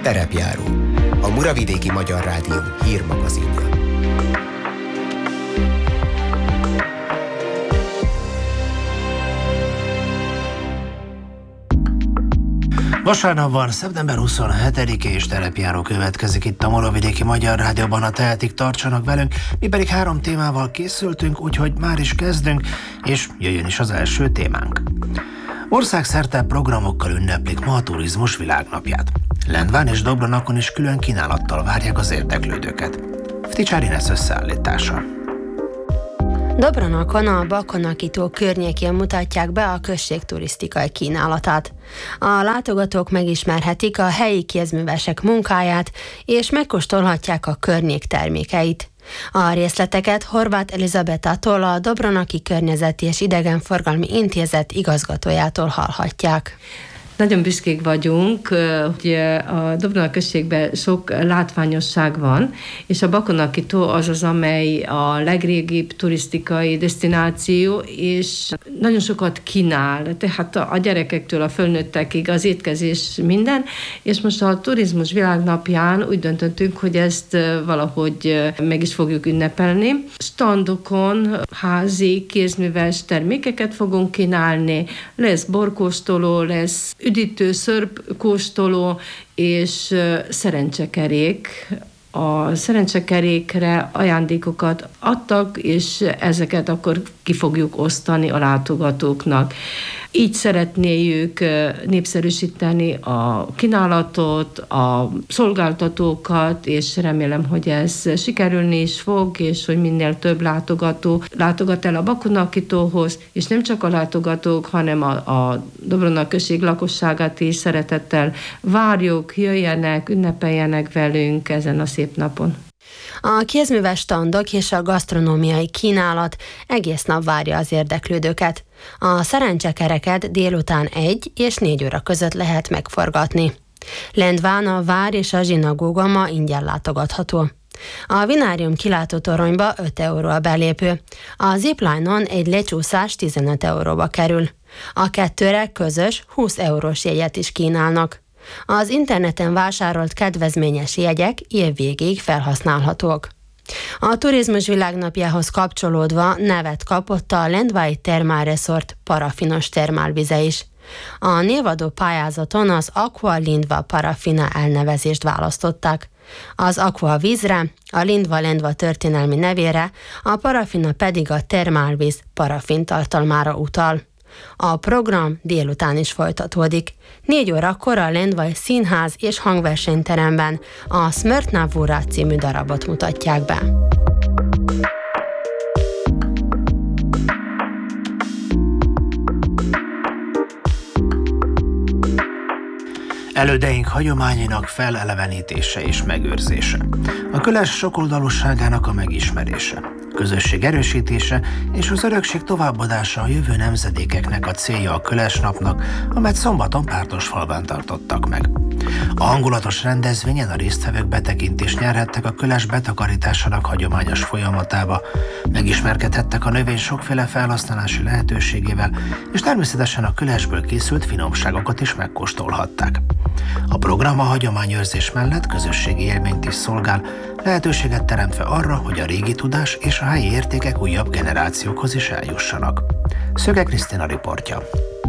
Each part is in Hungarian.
Terepjáró, a Muravidéki Magyar Rádió hírmagazinja. Vasárnap van, szeptember 27-e és terepjáró következik itt a Muravidéki Magyar Rádióban, a tehetik, tartsanak velünk, mi pedig 3 témával készültünk, úgyhogy már is kezdünk, és jöjjön is az első témánk. Országszerte programokkal ünneplik ma a turizmus világnapját. Lendván és Dobronakon is külön kínálattal várják az érdeklődőket. Fticsár Ines összeállítása. Dobronakon a Bakonaki-tó környékén mutatják be a község turisztikai kínálatát. A látogatók megismerhetik a helyi kézművesek munkáját, és megkóstolhatják a környék termékeit. A részleteket Horváth Elizabetától, a Dobronaki Környezeti és Idegenforgalmi Intézet igazgatójától hallhatják. Nagyon büszkék vagyunk, hogy a Dobronak községben sok látványosság van, és a Bakonaki-tó az, amely a legrégibb turisztikai desztináció, és nagyon sokat kínál, tehát a gyerekektől a fölnőttekig az étkezés minden, és most a turizmus világnapján úgy döntöttünk, hogy ezt valahogy meg is fogjuk ünnepelni. Standokon házi, kézműves termékeket fogunk kínálni, lesz borkóstoló, lesz üdítő, szörpkóstoló és szerencsekerék. A szerencsekerékre ajándékokat adtak, és ezeket akkor ki fogjuk osztani a látogatóknak. Így szeretnéjük népszerűsíteni a kínálatot, a szolgáltatókat, és remélem, hogy ez sikerülni is fog, és hogy minél több látogató látogat el a Bakonaki-tóhoz, és nem csak a látogatók, hanem a Dobronak község lakosságát is szeretettel várjuk, jöjjenek, ünnepeljenek velünk ezen a szép napon. A kézműves standok és a gasztronómiai kínálat egész nap várja az érdeklődőket. A szerencsekereket délután 1 és 4 óra között lehet megforgatni. Lendván a vár és a zsinagóga ma ingyen látogatható. A vinárium kilátótoronyba 5 euró a belépő. A zipline-on egy lecsúszás 15 euróba kerül. A 2-re közös 20 eurós jegyet is kínálnak. Az interneten vásárolt kedvezményes jegyek évvégéig felhasználhatók. A turizmus világnapjához kapcsolódva nevet kapott a Lendvai Termál Resort parafinos termálvize is. A névadó pályázaton az Aqua Lindva Parafina elnevezést választották. Az Aqua vízre, a Lindva történelmi nevére, a parafina pedig a termálvíz parafin tartalmára utal. A program délután is folytatódik. 4 órakor a Lendvai Színház és Hangversenyteremben a Smrtna című darabot mutatják be. Elődeink hagyományainak felelevenítése és megőrzése. A köles sokoldalúságának a megismerése, közösség erősítése és az örökség továbbadása a jövő nemzedékeknek a célja a köles napnak, amelyet szombaton Pártosfalván tartottak meg. A hangulatos rendezvényen a résztvevők betekintést nyerhettek a köles betakarításának hagyományos folyamatába, megismerkedhettek a növény sokféle felhasználási lehetőségével, és természetesen a kölesből készült finomságokat is megkóstolhatták. A program a hagyományőrzés mellett közösségi élményt is szolgál, lehetőséget teremtve arra, hogy a régi tudás és a helyi értékek újabb generációkhoz is eljussanak. Szöge Krisztina riportja.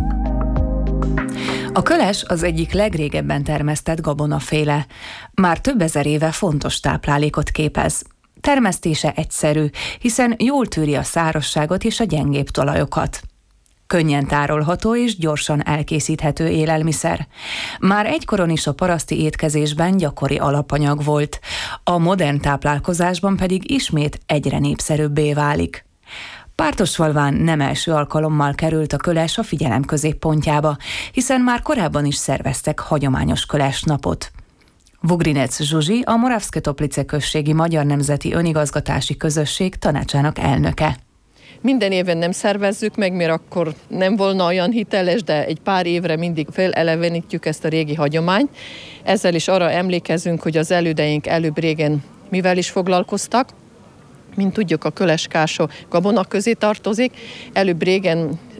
A köles az egyik legrégebben termesztett gabonaféle. Már több ezer éve fontos táplálékot képez. Termesztése egyszerű, hiszen jól tűri a szárazságot és a gyengébb talajokat. Könnyen tárolható és gyorsan elkészíthető élelmiszer. Már egykoron is a paraszti étkezésben gyakori alapanyag volt, a modern táplálkozásban pedig ismét egyre népszerűbbé válik. Pártosfalván nem első alkalommal került a köles a figyelem középpontjába, hiszen már korábban is szerveztek hagyományos kölesnapot. Vugrinec Zsuzsi, a Moravské Toplice községi Magyar Nemzeti Önigazgatási Közösség tanácsának elnöke. Minden éven nem szervezzük meg, mert akkor nem volna olyan hiteles, de egy pár évre mindig felelevenítjük ezt a régi hagyományt. Ezzel is arra emlékezünk, hogy az elődeink előbb régen mivel is foglalkoztak. Mint tudjuk, a köles kásó gabona közé tartozik. Előbb régen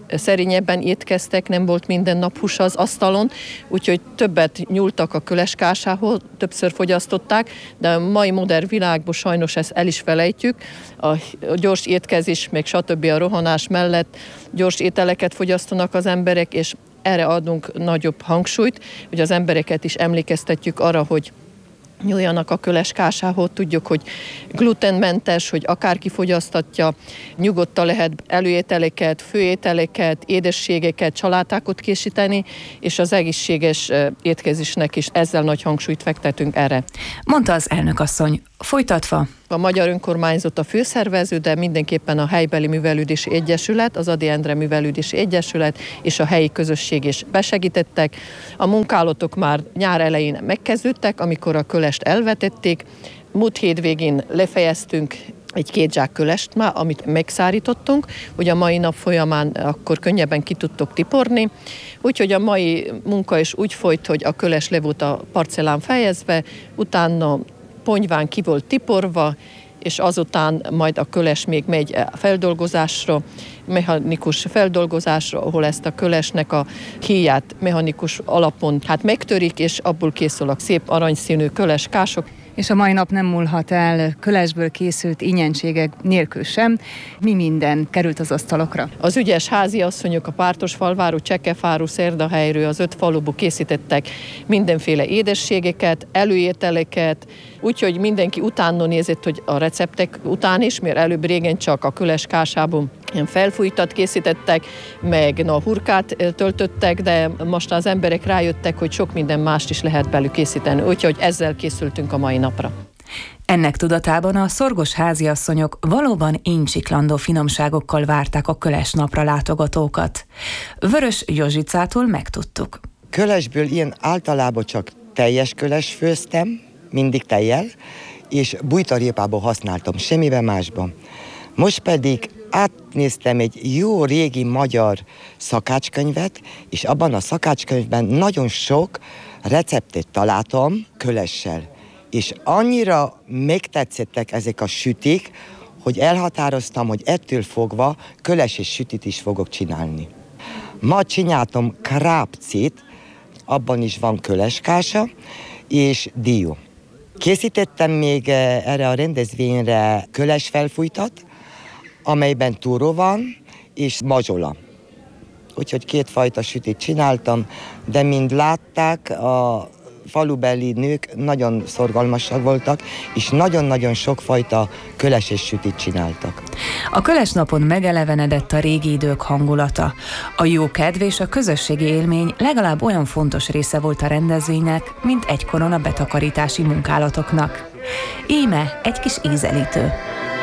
szerényebben étkeztek, nem volt minden nap hús az asztalon, úgyhogy többet nyúltak a köleskásához, többször fogyasztották, de a mai modern világban sajnos ezt el is felejtjük. A gyors étkezés, még stb. A rohanás mellett gyors ételeket fogyasztanak az emberek, és erre adunk nagyobb hangsúlyt, hogy az embereket is emlékeztetjük arra, hogy nyúljanak a köleskásához, tudjuk, hogy glutenmentes, hogy akárki fogyasztatja, nyugodtan lehet előételeket, főételeket, édességeket, csalátákat készíteni, és az egészséges étkezésnek is ezzel nagy hangsúlyt fektetünk erre. Mondta az elnökasszony. Folytatva. A Magyar Önkormányzat a főszervező, de mindenképpen a helybeli művelődési egyesület, az Ady Endre művelődési egyesület és a helyi közösség is besegítettek. A munkálatok már nyár elején megkezdődtek, amikor a kölest elvetették. Múlt hétvégén lefejeztünk egy 2 zsák kölest már, amit megszárítottunk, hogy a mai nap folyamán akkor könnyebben ki tudtok tiporni. Úgyhogy a mai munka is úgy folyt, hogy a köles le volt a parcellán fejezve, utána ponyván ki volt tiporva, és azután majd a köles még megy feldolgozásra, mechanikus feldolgozásra, ahol ezt a kölesnek a híját mechanikus alapon megtörik, és abból készülnek szép aranyszínű köleskások. És a mai nap nem múlhat el kölesből készült ingyenségek nélkül sem. Mi minden került az asztalokra? Az ügyes háziasszonyok a Pártosfalváról, Csekefáról, Szerdahelyről, az 5 faluból készítettek mindenféle édességeket, előételeket, úgyhogy mindenki utána nézett, hogy a receptek után is, mert előbb régen csak a köleskásában ilyen felfújtat készítettek, meg hurkát töltöttek, de most az emberek rájöttek, hogy sok minden mást is lehet belül készíteni, úgyhogy ezzel készültünk a mai napra. Ennek tudatában a szorgos háziasszonyok valóban incsiklandó finomságokkal várták a köles napra látogatókat. Vörös Józsicától megtudtuk. Kölesből ilyen általában csak teljes köles főztem, mindig tejjel, és bújtarépából használtam, semmiben másban. Most pedig átnéztem egy jó régi magyar szakácskönyvet, és abban a szakácskönyvben nagyon sok receptet találtam kölessel. És annyira megtetszettek ezek a sütik, hogy elhatároztam, hogy ettől fogva köles és sütit is fogok csinálni. Ma csináltam krápcit, abban is van köleskása, és dió. Készítettem még erre a rendezvényre köles felfújtat, amelyben túró van, és mazsola. Úgyhogy 2 fajta sütit csináltam, de mind látták, a falubeli nők nagyon szorgalmasak voltak, és nagyon-nagyon sokfajta köles és sütit csináltak. A köles napon megelevenedett a régi idők hangulata. A jókedv és a közösségi élmény legalább olyan fontos része volt a rendezvénynek, mint egykoron a betakarítási munkálatoknak. Íme egy kis ízelítő.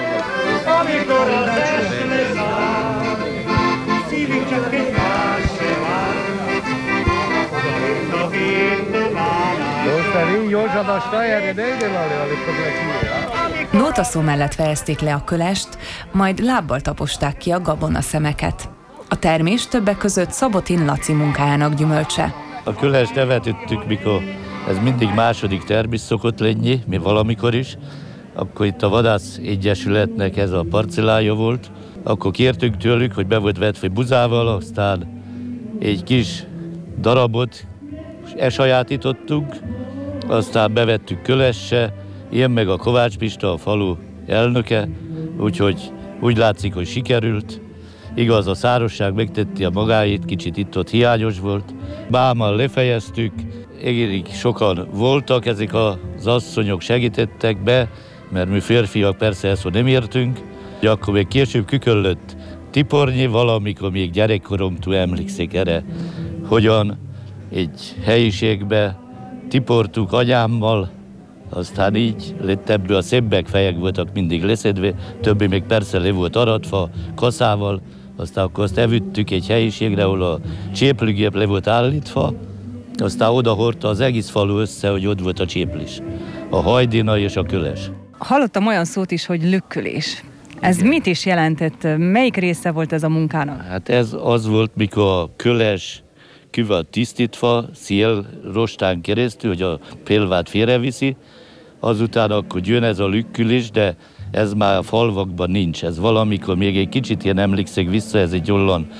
Nótaszó mellett fejezték le a kölest, majd lábbal taposták ki a gabonaszemeket. A termés többek között Szabotin Laci munkájának gyümölcse. A kölest nevetettük, mikor ez mindig második termés szokott lenni, mi valamikor is. Akkor itt a Vadász Egyesületnek ez a parcellája volt. Akkor kértünk tőlük, hogy be volt vetve buzával, aztán egy kis darabot elsajátítottunk, aztán bevettük kölesse, én meg a Kovács Pista, a falu elnöke, úgyhogy úgy látszik, hogy sikerült. Igaz, a szárosság megtetti a magáét, kicsit itt-ott hiányos volt. Bámmal lefejeztük, egész sokan voltak, ezek az asszonyok segítettek be, mert mi férfiak persze ezt nem értünk. Akkor még később küköllött tipornyi, valamikor még gyerekkoromtól emlékszik erre, hogyan egy helyiségbe tiportuk anyámmal, aztán így lett ebből a szebbek fejek voltak mindig leszedve, többi még persze le volt aratva, kaszával, aztán akkor azt evüttük egy helyiségre, ahol a cséplőgép le volt állítva, aztán oda hordta az egész falu össze, hogy ott volt a cséplis, a hajdina és a köles. Hallottam olyan szót is, hogy lükkülés. Ez mit is jelentett? Melyik része volt ez a munkának? Hát ez az volt, mikor a köles kivel tisztítva, szélrostán keresztül, hogy a pélvát félreviszi, azután akkor jön ez a lükkülés, de ez már a falvakban nincs. Ez valamikor még egy kicsit ilyen emlékszik vissza, ez egy olyan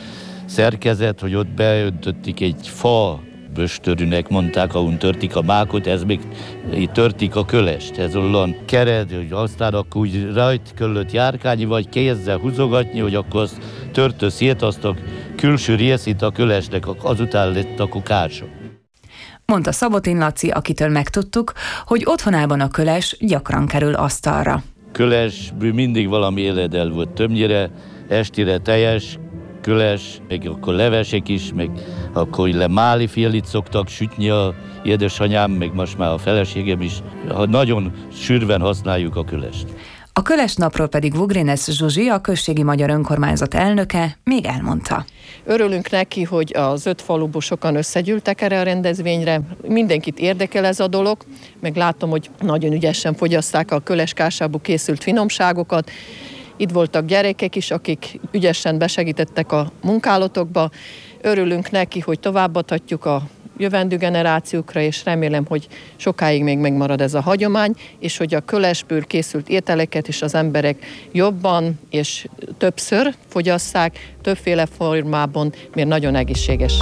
szerkezet, hogy ott beöntötték egy fa böstörűnek mondták, ahol törtik a mákot, ez még törtik a kölest. Ez olyan kered, hogy aztán akkor úgy rajt kellett járkálni, vagy kézzel húzogatni, hogy akkor azt törtő szét, azt a külső részét a kölesnek, azután lett a kása. Mondta Szabotin Laci, akitől megtudtuk, hogy otthonában a köles gyakran kerül asztalra. Kölesből mindig valami éledel volt, többnyire estire teljes, köles, meg akkor levesek is, meg akkor le máli félit szoktak sütni a édesanyám, meg most már a feleségem is. Nagyon sűrűn használjuk a kölest. A köles napról pedig Vugrinec Zsuzsi, a községi magyar önkormányzat elnöke még elmondta. Örülünk neki, hogy az 5 faluból sokan összegyűltek erre a rendezvényre. Mindenkit érdekel ez a dolog, meg látom, hogy nagyon ügyesen fogyaszták a köleskásából készült finomságokat. Itt voltak gyerekek is, akik ügyesen besegítettek a munkálatokba. Örülünk neki, hogy továbbadhatjuk a jövendő generációkra, és remélem, hogy sokáig még megmarad ez a hagyomány, és hogy a kölesből készült ételeket is az emberek jobban és többször fogyasszák, többféle formában, mert nagyon egészséges.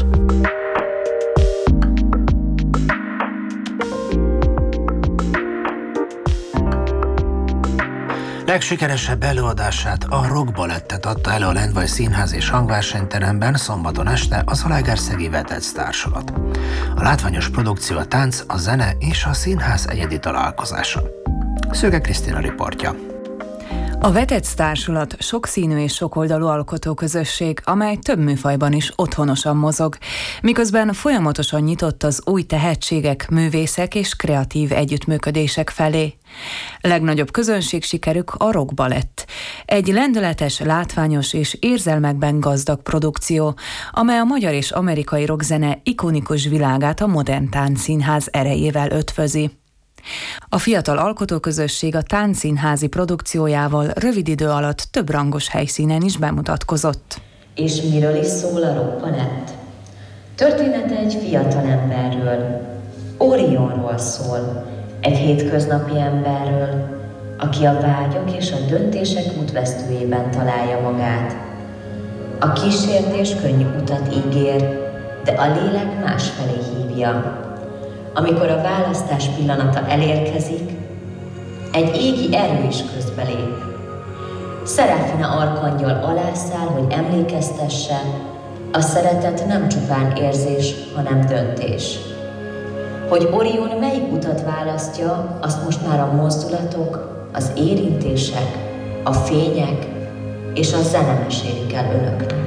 Legsikeresebb előadását, a rockbalettet adta elő a Lendvai Színház és Hangversenyteremben szombaton este a Zalaegerszegi Vetec Társulat. A látványos produkció a tánc, a zene és a színház egyedi találkozása. Szöge Krisztina riportja. A Vetec Társulat sokszínű és sokoldalú alkotóközösség, amely több műfajban is otthonosan mozog, miközben folyamatosan nyitott az új tehetségek, művészek és kreatív együttműködések felé. Legnagyobb közönségsikerük a rockbalett. Egy lendületes, látványos és érzelmekben gazdag produkció, amely a magyar és amerikai rockzene ikonikus világát a modern táncszínház erejével ötvözi. A fiatal alkotóközösség a táncszínházi produkciójával rövid idő alatt több rangos helyszínen is bemutatkozott. És miről is szól a rockbalett? Története egy fiatal emberről, Orionról szól, egy hétköznapi emberről, aki a vágyak és a döntések útvesztőjében találja magát. A kísértés könnyű utat ígér, de a lélek másfelé hívja. Amikor a választás pillanata elérkezik, egy égi erő is közbelép. Szeráfina arkangyal alászáll, hogy emlékeztesse, a szeretet nem csupán érzés, hanem döntés. Hogy Orion melyik utat választja, azt most már a mozdulatok, az érintések, a fények és a zene mesélik el önöknek.